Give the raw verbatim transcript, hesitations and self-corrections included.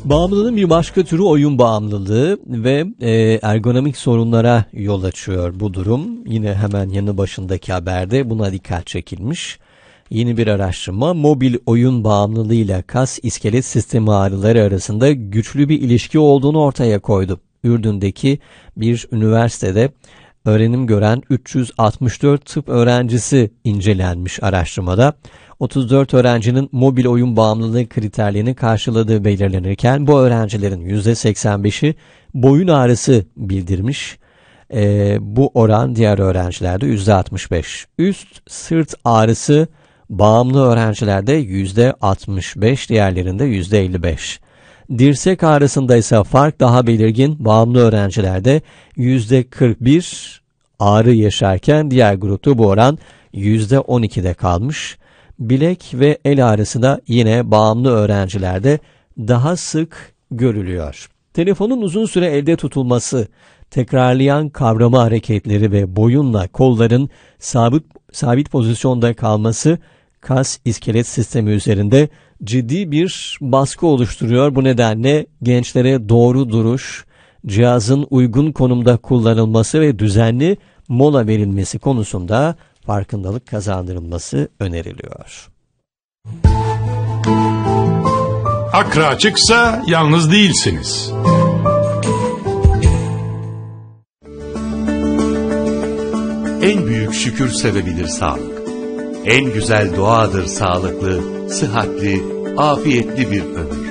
Bağımlılığın bir başka türü oyun bağımlılığı ve e, ergonomik sorunlara yol açıyor bu durum. Yine hemen yanı başındaki haberde buna dikkat çekilmiş. Yeni bir araştırma mobil oyun bağımlılığıyla kas iskelet sistemi ağrıları arasında güçlü bir ilişki olduğunu ortaya koydu. Ürdün'deki bir üniversitede öğrenim gören üç yüz altmış dört tıp öğrencisi incelenmiş araştırmada. otuz dört öğrencinin mobil oyun bağımlılığı kriterlerini karşıladığı belirlenirken bu öğrencilerin yüzde seksen beşi boyun ağrısı bildirmiş. Ee, bu oran diğer öğrencilerde yüzde altmış beş. Üst sırt ağrısı bağımlı öğrencilerde yüzde altmış beş, diğerlerinde yüzde elli beş. Dirsek ağrısında ise fark daha belirgin. Bağımlı öğrencilerde yüzde kırk bir ağrı yaşarken diğer grupta bu oran yüzde on ikide kalmış. Bilek ve el ağrısı da yine bağımlı öğrencilerde daha sık görülüyor. Telefonun uzun süre elde tutulması, tekrarlayan kavrama hareketleri ve boyunla kolların sabit, sabit pozisyonda kalması kas iskelet sistemi üzerinde ciddi bir baskı oluşturuyor. Bu nedenle gençlere doğru duruş, cihazın uygun konumda kullanılması ve düzenli mola verilmesi konusunda farkındalık kazandırılması öneriliyor. Akra açıksa yalnız değilsiniz. En büyük şükür sebebidir sağlık. En güzel duadır sağlıklı, sıhhatli, afiyetli bir ömür.